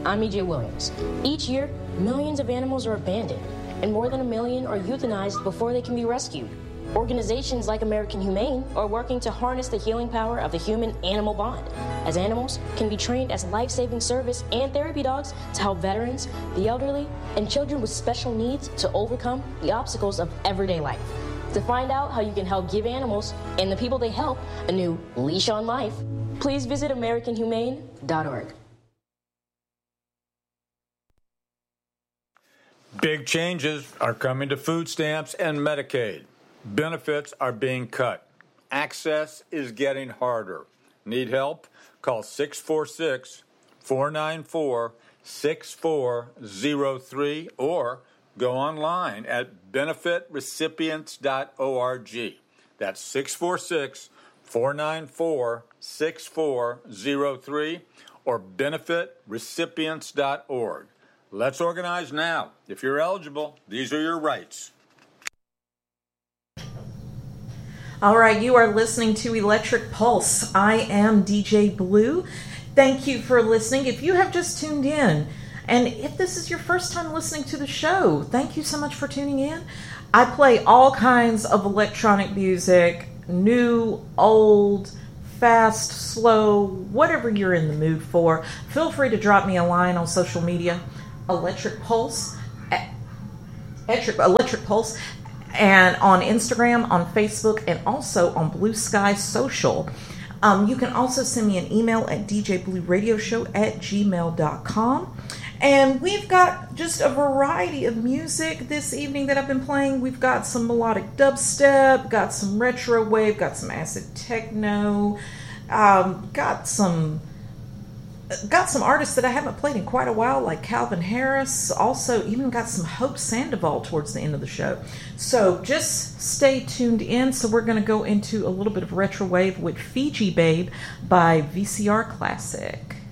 I'm E.J. Williams. Each year, millions of animals are abandoned, and more than 1 million are euthanized before they can be rescued. Organizations like American Humane are working to harness the healing power of the human-animal bond, as animals can be trained as life-saving service and therapy dogs to help veterans, the elderly, and children with special needs to overcome the obstacles of everyday life. To find out how you can help give animals and the people they help a new leash on life, please visit AmericanHumane.org. Big changes are coming to food stamps and Medicaid. Benefits are being cut. Access is getting harder. Need help? Call 646-494-6403 or go online at benefitrecipients.org. That's 646-494-6403 or benefitrecipients.org. Let's organize now. If you're eligible, these are your rights. All right, you are listening to Electric Pulse. I am DJ Blue. Thank you for listening. If you have just tuned in, and if this is your first time listening to the show, thank you so much for tuning in. I play all kinds of electronic music, new, old, fast, slow, whatever you're in the mood for. Feel free to drop me a line on social media, Electric Pulse, Electric Pulse, and on Instagram, on Facebook, and also on Blue Sky Social. You can also send me an email at djblueradioshow@gmail.com. And we've got just a variety of music this evening that I've been playing. We've got some melodic dubstep, got some retro wave, got some acid techno, got some artists that I haven't played in quite a while, like Calvin Harris. Also, even got some Hope Sandoval towards the end of the show. So just stay tuned in. So we're going to go into a little bit of retro wave with Fiji Babe by VCR Classic.